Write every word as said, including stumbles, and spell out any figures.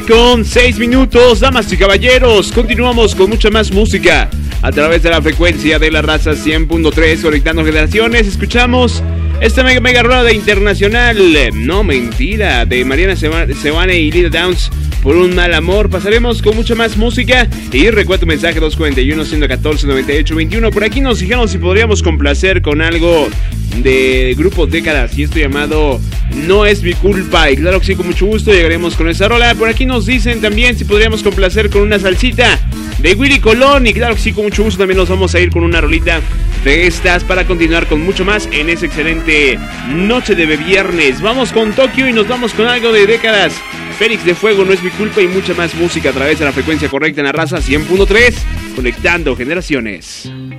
con seis minutos, damas y caballeros. Continuamos con mucha más música a través de la frecuencia de la raza cien punto tres, conectando generaciones. Escuchamos esta mega mega rola de Internacional, no mentira, de Mariana Seoane y Lila Downs, Por un mal amor. Pasaremos con mucha más música. Y recuerda tu mensaje dos cuatro uno, uno uno cuatro, nueve ocho dos uno. Por aquí nos dijeron si podríamos complacer con algo de Grupo Décadas, y esto llamado No es mi culpa. Y claro que sí, con mucho gusto llegaremos con esa rola. Por aquí nos dicen también si podríamos complacer con una salsita de Willy Colón. Y claro que sí, con mucho gusto también nos vamos a ir con una rolita de estas para continuar con mucho más en esa excelente noche de viernes. Vamos con Tokio y nos vamos con algo de Décadas. Félix de Fuego, No es mi culpa, y mucha más música a través de la frecuencia correcta en la raza cien punto tres, conectando generaciones.